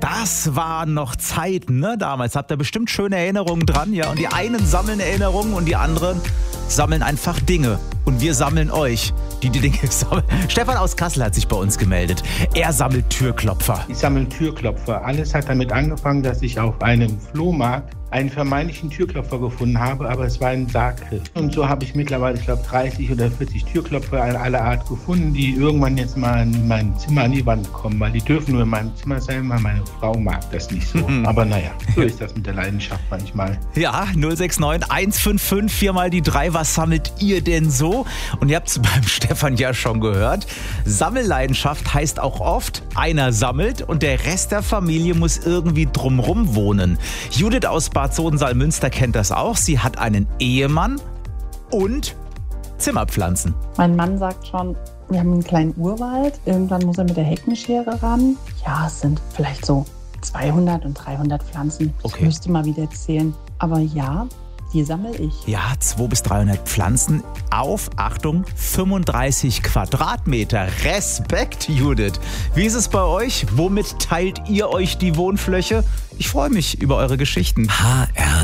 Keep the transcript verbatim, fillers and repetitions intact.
Das waren noch Zeiten, ne? Damals habt ihr bestimmt schöne Erinnerungen dran, ja? Und die einen sammeln Erinnerungen und die anderen sammeln einfach Dinge. Und wir sammeln euch, die die Dinge sammeln. Stefan aus Kassel hat sich bei uns gemeldet. Er sammelt Türklopfer. Ich sammle Türklopfer. Alles hat damit angefangen, dass ich auf einem Flohmarkt einen vermeintlichen Türklopfer gefunden habe, aber es war ein Sarggriff. Und so habe ich mittlerweile, ich glaube, dreißig oder vierzig Türklopfer aller Art gefunden, die irgendwann jetzt mal in mein Zimmer an die Wand kommen, weil die dürfen nur in meinem Zimmer sein, weil meine Frau mag das nicht so. Mhm. Aber naja, so ist das mit der Leidenschaft manchmal. Ja, null sechs neun eins fünf fünf vier mal die drei. Was sammelt ihr denn so? Und ihr habt es beim Stefan ja schon gehört. Sammelleidenschaft heißt auch oft, einer sammelt und der Rest der Familie muss irgendwie drumrum wohnen. Judith aus Bad Sodensaal-Münster kennt das auch. Sie hat einen Ehemann und Zimmerpflanzen. Mein Mann sagt schon, wir haben einen kleinen Urwald. Irgendwann muss er mit der Heckenschere ran. Ja, es sind vielleicht so zweihundert und dreihundert Pflanzen. Ich Okay. müsste mal wieder zählen. Aber ja, die sammle ich. Ja, zweihundert bis dreihundert Pflanzen auf, Achtung, fünfunddreißig Quadratmeter. Respekt, Judith. Wie ist es bei euch? Womit teilt ihr euch die Wohnfläche? Ich freue mich über eure Geschichten. H R